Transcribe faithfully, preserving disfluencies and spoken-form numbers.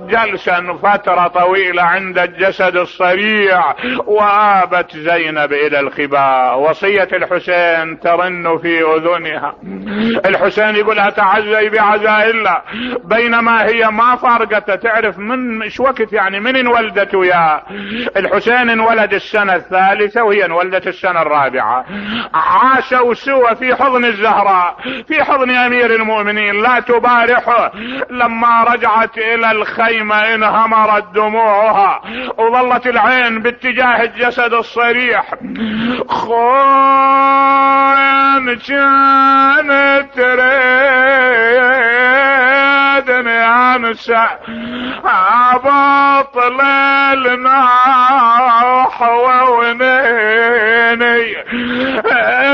جلسا فترة طويلة عند الجسد الصريع، وآبت زينب إلى الخباء. وصية الحسين ترن في أذنها. الحسين يقولها تعزي بعزاء الله، بينما هي ما فارقته. تعرف من ايش وقت يعني من انولدت وياه؟ الحسين انولد السنة الثالثة وهي انولدت السنة الرابعة. عاشوا سوى في حضن الزهراء، في حضن امير المؤمنين، لا تبارحه. لما رجعت الى الخيمة انهمرت دموعها، وظلت العين باتجاه الجسد الصريح. خوان كانت تريدني انسى عباطل الناح وونيني